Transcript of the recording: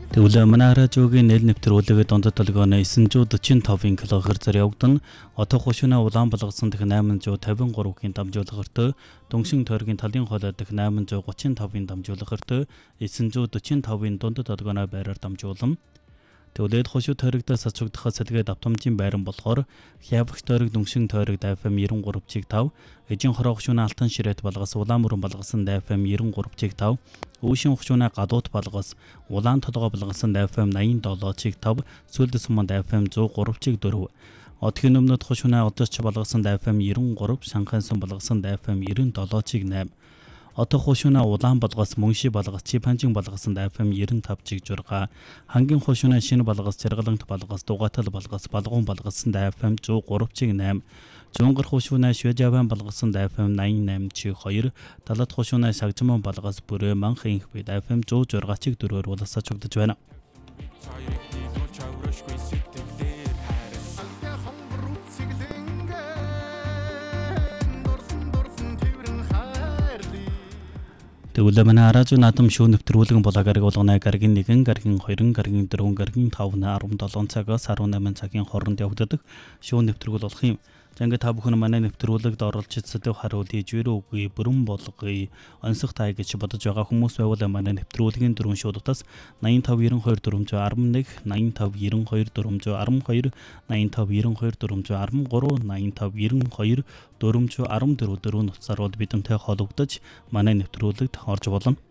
Тэгвэл манай радиогийн нэл нэвтрүүлэг дундад толгойн 945 кГц-аар явагдан отоо хушуунаа улаан болгосон дэх 853-ийн дамжуулахарт дүншин тойргийн талын хоолой дэх 835-ийн дамжуулахарт 945-ийн дундад толгойн байраар дамжуулан Тэгвэл хошуу тойрогдоо сацугдахаас сэлгээ давтамжийн байран болохоор хявагч тойрог дүншин тойрог FM 93.5, эжин хороо хушуунаа алтан ширээт балгас улаан мөрөн балгасан FM 93.5, өвшин хушуунаа гадуут балгас улаан толгой балгасан FM 87.5, сүлд суманд FM 103.4, Одгийн өмнөд хушуунаа одооч балгасан FM 93, Шанхайн сум балгасан FM 97.8, Отоо хушуунаа улаан болгоос мөнши болгоос чипанжин болгосон FM 95.6, хангийн хушуунаа шинэ болгоос чаргалант болгоос дугаатал болгоос балгуун болгосон FM 103.8, зунгар хушуунаа швежаван болгосон FM 88.2, талат хушуунаа шагжман болгоос бүрээ манхан их бид FM 106.4-оор улсаа чугдаж байна. Тэгвэл манай радио наадам шоу нэвтрүүлэг болагарыг болгоно гаргийн 1, гаргийн 2, гаргийн 4, гаргийн 5, 17 цагаас 18 цагийн хооронд явагддаг шоу нэвтрүүлэг болох юм. За ингээд та бүхэн манай нэвтрүүлэгт оролж сэдв харуулъя, жирүү үгүй, бүрэн болгоё, онцлог таа гэж бодож байгаа хүмүүс байвал манай нэвтрүүлгийн дөрвөн шуудаас 8592 411, 8592 412, 8592 413, 8592 414 дөрвөн утсаар бол бидэнтэй холбогдож манай нэвтрүүлэгт орж болно.